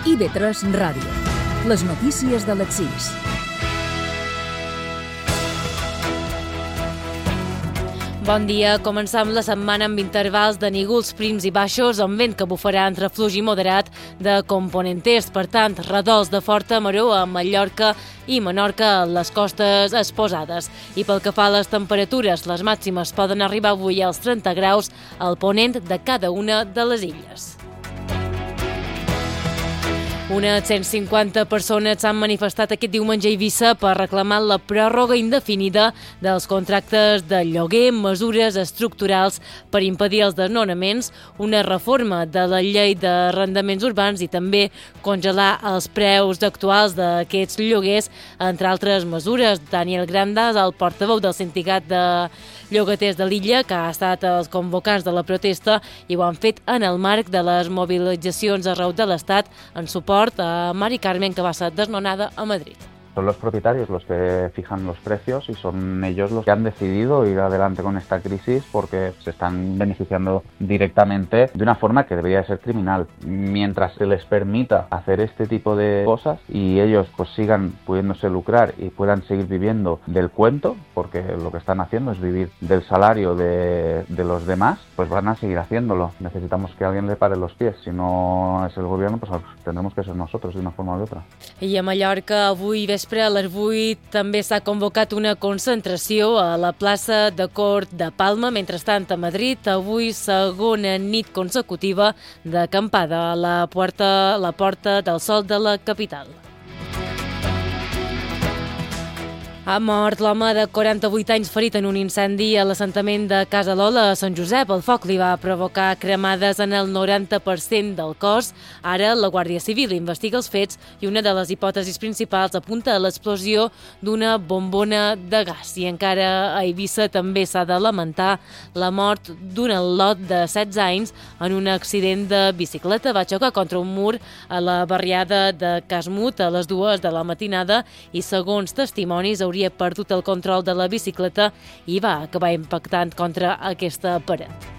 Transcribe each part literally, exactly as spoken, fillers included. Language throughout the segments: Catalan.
I V tres Ràdio. Les notícies de les sis. Bon dia. Començam la setmana amb intervals de nígols prims i baixos, amb vent que bufarà entre fluix i moderat de component est. Per tant, redols de forta maror a Mallorca i Menorca a les costes exposades. I pel que fa a les temperatures, les màximes poden arribar avui als trenta graus al ponent de cada una de les illes. Unes cent cinquanta persones s'han manifestat aquest diumenge a Eivissa per reclamar la pròrroga indefinida dels contractes de lloguer, mesures estructurals per impedir els desnonaments, una reforma de la llei d'arrendaments urbans i també congelar els preus actuals d'aquests lloguers, entre altres mesures. Daniel Grandas, el portaveu del sindicat de llogaters de l'illa, que ha estat els convocants de la protesta, i ho han fet en el marc de les mobilitzacions arreu de l'Estat en suport a Mari Carmen, que va ser desnonada a Madrid. Son los propietarios los que fijan los precios y son ellos los que han decidido ir adelante con esta crisis porque se están beneficiando directamente de una forma que debería ser criminal. Mientras se les permita hacer este tipo de cosas y ellos pues sigan pudiéndose lucrar y puedan seguir viviendo del cuento, porque lo que están haciendo es vivir del salario de, de los demás, pues van a seguir haciéndolo. Necesitamos que alguien le pare los pies. Si no es el gobierno, pues tendremos que ser nosotros de una forma u otra. I a Mallorca avui vespre a les vuit també s'ha convocat una concentració a la plaça de Cort de Palma. Mentrestant, a Madrid, avui segona nit consecutiva d'acampada a la porta, la Porta del Sol de la capital. Ha mort l'home de quaranta-vuit anys ferit en un incendi a l'assentament de Casa Lola a Sant Josep. El foc li va provocar cremades en el noranta per cent del cos. Ara la Guàrdia Civil investiga els fets i una de les hipòtesis principals apunta a l'explosió d'una bombona de gas. I encara a Eivissa també s'ha de lamentar la mort d'un al·lot de setze anys en un accident de bicicleta. Va xocar contra un mur a la barriada de Casmut a les dues de la matinada i, segons testimonis, hauria perdut el control de la bicicleta i va acabar impactant contra aquesta paret.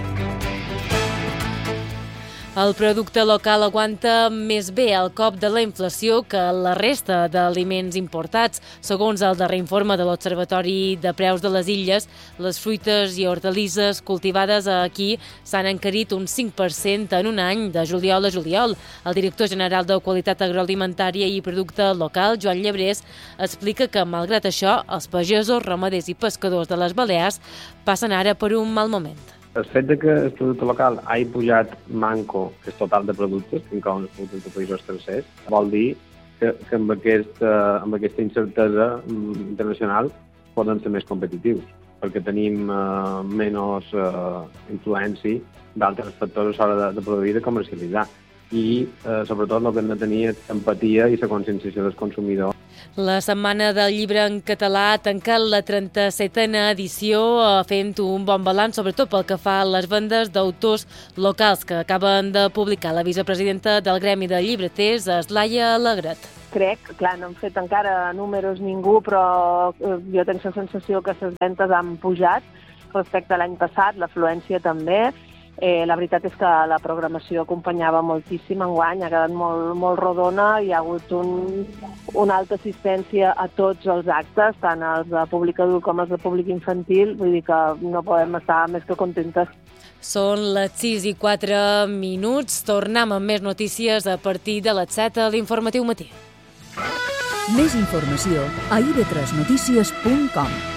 El producte local aguanta més bé el cop de la inflació que la resta d'aliments importats. Segons el darrer informe de l'Observatori de Preus de les Illes, les fruites i hortalisses cultivades aquí s'han encarit un cinc per cent en un any, de juliol a juliol. El director general de Qualitat Agroalimentària i Producte Local, Joan Llebrés, explica que, malgrat això, els pagesos, ramaders i pescadors de les Balears passen ara per un mal moment. El fet de que el producte local hagi pujat manco, que és total de productes, que inclouen els productes de països tercers, vol dir que, que amb, aquest, uh, amb aquesta incertesa um, internacional poden ser més competitius, perquè tenim uh, menys uh, influència d'altres factors a l'hora de, de produir i de comercialitzar. I, eh, sobretot, el que hem de tenir és empatia i la conscienciació del consumidor. La Setmana del Llibre en Català ha tancat la trenta-setena edició fent un bon balanç, sobretot pel que fa a les vendes d'autors locals que acaben de publicar. La vicepresidenta del Gremi de Llibreters, Laia Alegret. Crec, clar, no hem fet encara números ningú, però jo tinc la sensació que les ventes han pujat respecte a l'any passat, l'afluència també. Eh, la veritat és que la programació acompanyava moltíssim enguany, ha quedat molt, molt rodona, hi ha hagut un, una alta assistència a tots els actes, tant els de públic adult com els de públic infantil, vull dir que no podem estar més que contentes. Són les sis i quatre minuts, tornem amb més notícies a partir de les set a l'Informatiu Matí. Més informació a i ve tres notícies punt com.